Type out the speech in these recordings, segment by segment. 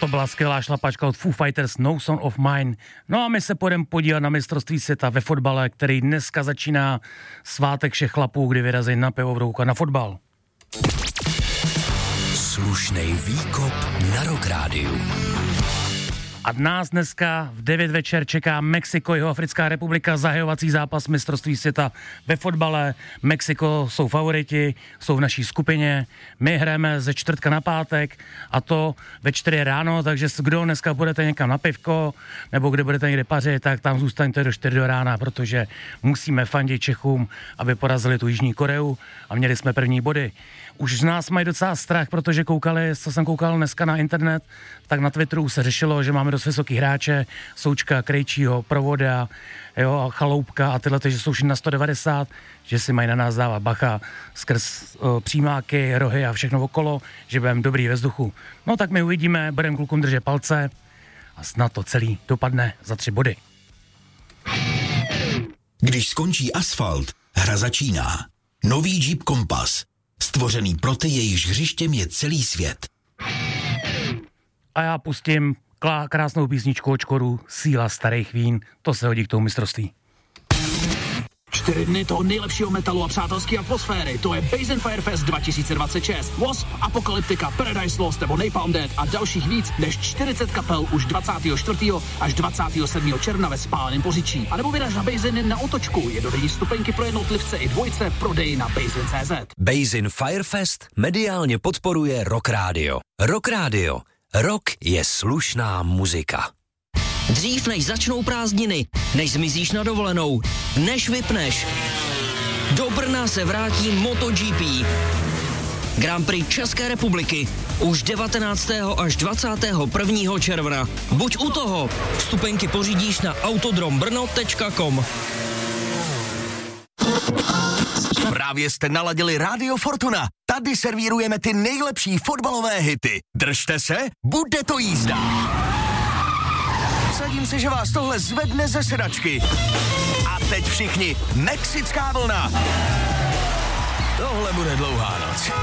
To byla skvělá šlapačka od Foo Fighters, No Son of Mine. No a my se půjdeme podívat na mistrovství světa ve fotbale, který dneska začíná svátek všech chlapů, kdy vyrazí na pivovrouk a na fotbal. Slušnej výkop na Rock Rádiu. A nás dneska v 9 večer čeká Mexiko, Jihoafrická republika, zahajovací zápas mistrovství světa ve fotbale. Mexiko jsou favoriti, jsou v naší skupině. My hrajeme ze čtvrtka na pátek a to ve 4 ráno, takže kdo dneska budete někam na pivko nebo kde budete někde pařit, tak tam zůstaňte do 4 do rána, protože musíme fandit Čechům, aby porazili tu Jižní Koreu a měli jsme první body. Už z nás mají docela strach, protože koukali, co jsem koukal dneska na internet, tak na Twitteru se řešilo, že máme dost vysoký hráče, Součka, Krejčího, Provoda, jo, Chaloupka a tyhle, že jsou všichni na 190, že si mají na nás dávat bacha skrz přímáky, rohy a všechno okolo, že budeme dobrý ve vzduchu. No tak my uvidíme, budeme klukům držet palce a snad to celý dopadne za 3 body. Když skončí asfalt, hra začíná. Nový Jeep Compass. Stvořený pro ty, jejichž hřištěm je celý svět. A já pustím krásnou písničku od Škodu, Síla starých vín, to se hodí k tomu mistrovství. 4 dny toho nejlepšího metalu a přátelské atmosféry, to je Basin Firefest 2026. Wasp, Apocalyptica, Paradise Lost nebo Napalm Death a dalších víc než 40 kapel už 24. až 27. června ve Spáleném Poříčí. A nebo vyraž na Basin na Otočku, jednodenní stupenky pro jednotlivce i dvojce, prodej na Basin.cz. Basin Firefest mediálně podporuje Rock Radio. Rock Radio. Rock je slušná muzika. Dřív než začnou prázdniny, než zmizíš na dovolenou, než vypneš, do Brna se vrátí MotoGP. Grand Prix České republiky už 19. až 21. června. Buď u toho, vstupenky pořídíš na autodrombrno.com. Právě jste naladili Rádio Fortuna. Tady servírujeme ty nejlepší fotbalové hity. Držte se, bude to jízda. Sadím si, že vás tohle zvedne ze sedačky. A teď všichni, mexická vlna. Tohle bude dlouhá noc.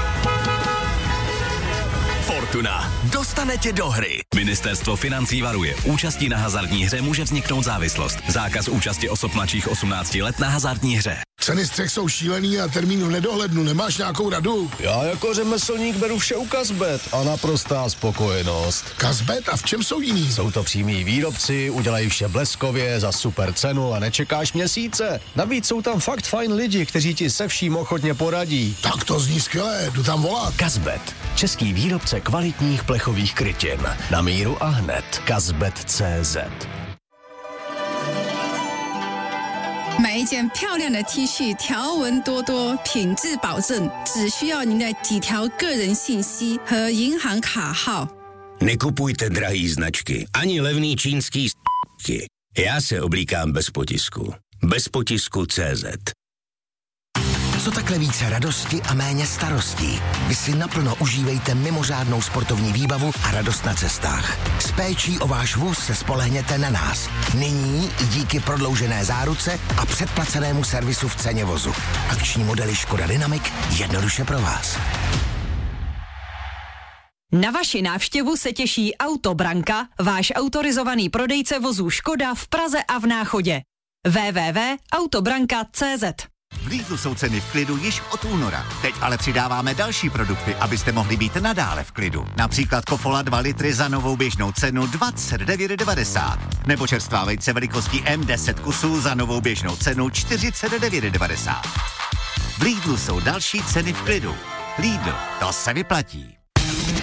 Fortuna. Dostane tě do hry. Ministerstvo financí varuje. Účastí na hazardní hře může vzniknout závislost. Zákaz účasti osob mladších 18 let na hazardní hře. Ceny střech jsou šílený a termín v nedohlednu. Nemáš nějakou radu? Já jako řemeslník beru vše u Kazbet a naprostá spokojenost. Kazbet? A v čem jsou jiný? Jsou to přímí výrobci, udělají vše bleskově, za super cenu a nečekáš měsíce. Navíc jsou tam fakt fajn lidi, kteří ti se vším ochotně poradí. Tak to zní skvělé, jdu tam volat. Kazbet. Český výrobce kvalitních plechových krytin. Na míru a hned. Kazbet.cz. 买一件漂亮的 T 恤，条纹多多，品质保证，只需要您的几条个人信息和银行卡号。 Nekupujte drahý značky, ani levný čínský s***ky. Já se oblíkám bez potisku. Bez potisku CZ. Co takhle více radosti a méně starostí? Vy si naplno užívejte mimořádnou sportovní výbavu a radost na cestách. S péčí o váš vůz se spolehněte na nás. Nyní i díky prodloužené záruce a předplacenému servisu v ceně vozu. Akční modely Škoda Dynamic jednoduše pro vás. Na vaši návštěvu se těší Autobranka, váš autorizovaný prodejce vozů Škoda v Praze a v Náchodě. www.autobranka.cz. V Lidlu jsou ceny v klidu již od února. Teď ale přidáváme další produkty, abyste mohli být nadále v klidu. Například Kofola 2 litry za novou běžnou cenu 29,90. Nebo čerstvá vejce velikostí M10 kusů za novou běžnou cenu 49,90. V Lidlu jsou další ceny v klidu. Lidl, to se vyplatí.